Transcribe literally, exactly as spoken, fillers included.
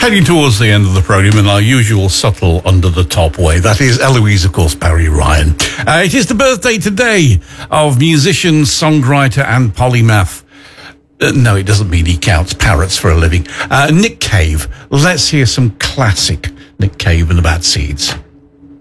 Heading towards the end of the programme in our usual subtle under-the-top way. That is Eloise, of course, Barry Ryan. Uh, it is the birthday today of musician, songwriter and polymath. Uh, no, it doesn't mean he counts parrots for a living. Uh, Nick Cave. Let's hear some classic Nick Cave and the Bad Seeds.